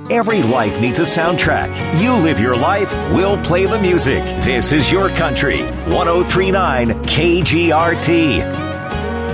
Every life needs a soundtrack. You live your life, we'll play the music. This is your country. 1039 KGRT.